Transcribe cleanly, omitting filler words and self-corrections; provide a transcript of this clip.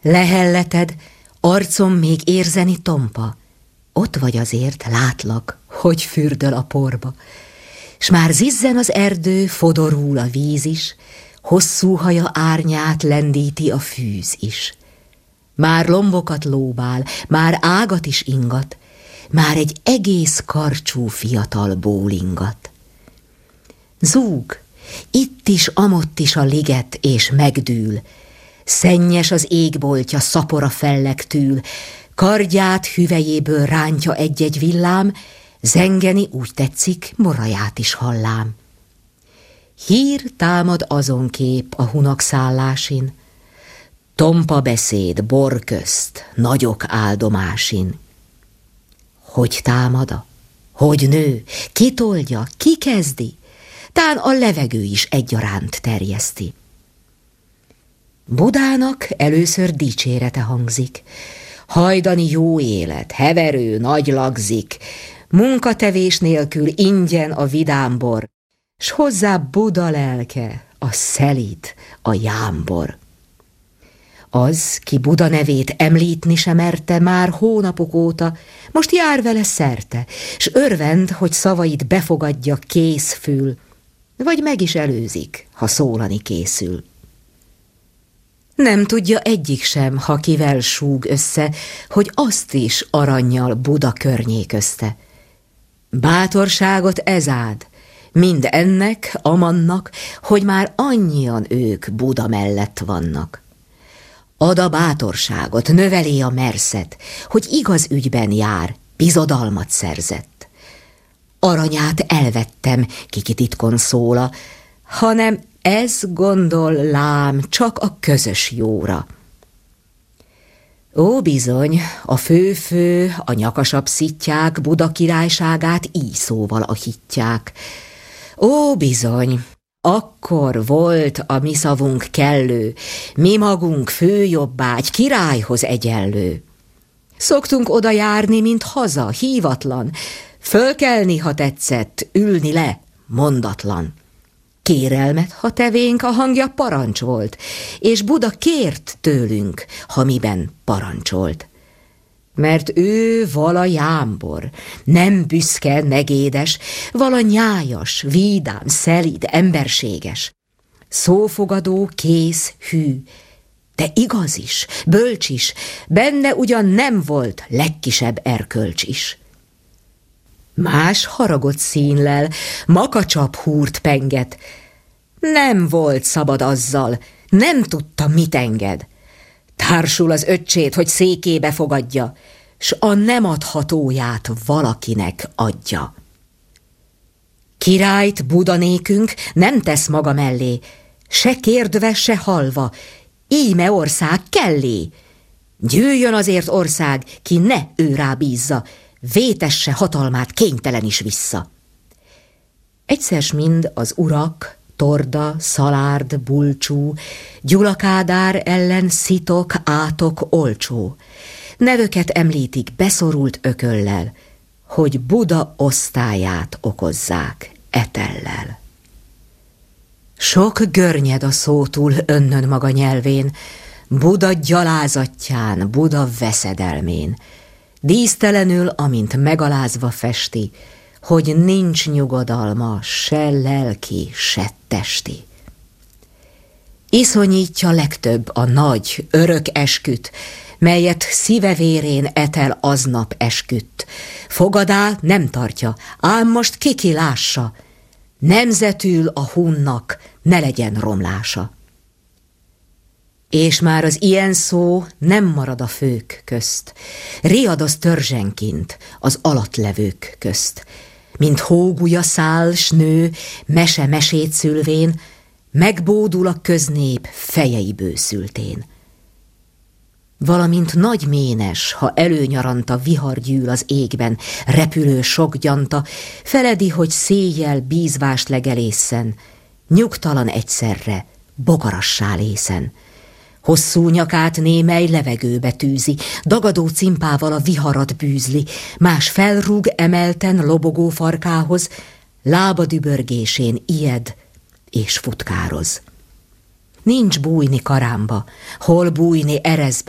Lehelleted, arcom még érzeni tompa. Ott vagy azért, látlak, hogy fürdöl a porba. S már zizzen az erdő, fodorul a víz is, hosszú haja árnyát lendíti a fűz is. Már lombokat lóbál, már ágat is ingat, már egy egész karcsú fiatal bólingat. Zúg, itt is, amott is a liget, és megdől. Szennyes az égboltja, szapora fellegtül, kardját hüvelyéből rántja egy-egy villám, zengeni úgy tetszik, moraját is hallám. Hír támad azonképp a hunakszállásin, tompa beszéd bor közt, nagyok áldomásin. Hogy támada? Hogy nő? Ki toldja? Ki kezdi? Tán a levegő is egyaránt terjeszti. Budának először dicsérete hangzik, hajdani jó élet, heverő, nagy lagzik, munkatevés nélkül ingyen a vidámbor, s hozzá Buda lelke, a szelíd, a jámbor. Az, ki Buda nevét említni sem merte már hónapok óta, most jár vele szerte, s örvend, hogy szavait befogadja kész fül, vagy meg is előzik, ha szólani készül. Nem tudja egyik sem, ha kivel súg össze, hogy azt is arannyal Buda környéközte. Bátorságot ez áld, mind ennek, amannak, hogy már annyian ők Buda mellett vannak. Ad a bátorságot, növeli a merszet, hogy igaz ügyben jár, bizodalmat szerzett. Aranyát elvettem, kiki titkon szóla, hanem ez gondol lám csak a közös jóra. Ó, bizony, a fő-fő, a nyakasabb szittyák Buda királyságát így szóval ahitják. Ó, bizony, akkor volt a mi szavunk kellő, mi magunk főjobbágy, királyhoz egyenlő. Szoktunk oda járni, mint haza, hívatlan, fölkelni, ha tetszett, ülni le, mondatlan. Kérelmet, ha tevénk, a hangja parancs volt, és Buda kért tőlünk, ha miben parancsolt. Mert ő vala jámbor, nem büszke, negédes, vala nyájas, vídám, szelíd, emberséges. Szófogadó, kész, hű, de igaz is, bölcs is, benne ugyan nem volt legkisebb erkölcs is. Más haragott színlel, makacsap húrt penget. Nem volt szabad azzal, nem tudta, mit enged. Társul az öccsét, hogy székébe fogadja, s a nem adhatóját valakinek adja. Királyt Buda nékünk nem tesz maga mellé, se kérdve, se halva, íme ország kellé. Gyűjjön azért ország, ki ne ő rá bízza, vétesse hatalmát kénytelen is vissza. Egyszer mind az urak, Torda, Szalárd, Bulcsú, Gyula Kádár ellen Szitok, Átok, Olcsó. Nevöket említik beszorult ököllel, hogy Buda osztályát okozzák etellel. Sok görnyed a szó túl önnön maga nyelvén, Buda gyalázatján, Buda veszedelmén. Dísztelenül, amint megalázva festi, hogy nincs nyugodalma, se lelki, se testi. Iszonyítja legtöbb a nagy, örök esküt, melyet szíve vérén etel aznap esküdt. Fogadá nem tartja, ám most kiki lássa, nemzetül a hunnak ne legyen romlása. És már az ilyen szó nem marad a fők közt, riad az törzsenkint az alattlevők közt, mint hógulya száll s nő, mese mesét szülvén, megbódul a köznép fejei bőszültén. Valamint nagy ménes, ha előnyaranta vihar gyűl az égben, repülő sok gyanta, feledi, hogy széjjel bízvást legelészen, nyugtalan egyszerre, bogarassá lészen. Hosszú nyakát némely levegőbe tűzi, dagadó cimpával a viharat bűzli, más felrúg emelten lobogó farkához, lába dübörgésén ijed és futkároz. Nincs bújni karámba, hol bújni erezbe,